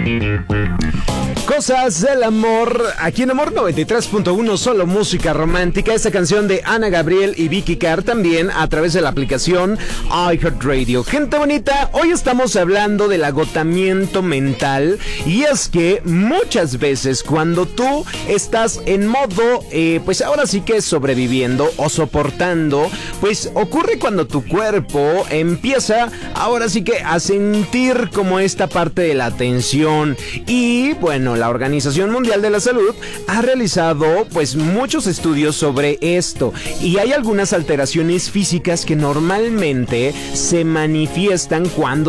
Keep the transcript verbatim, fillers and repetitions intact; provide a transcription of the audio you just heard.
Cosas del amor, aquí en Amor noventa y tres punto uno, solo música romántica. Esta canción de Ana Gabriel y Vicky Carr, también a través de la aplicación iHeartRadio. Gente bonita, hoy estamos hablando del agotamiento mental. Y es que muchas veces cuando tú estás en modo, eh, pues ahora sí que sobreviviendo o soportando, pues ocurre cuando tu cuerpo empieza ahora sí que a sentir como esta parte de la tensión. Y bueno, la Organización Mundial de la Salud ha realizado pues muchos estudios sobre esto, y hay algunas alteraciones físicas que normalmente se manifiestan cuando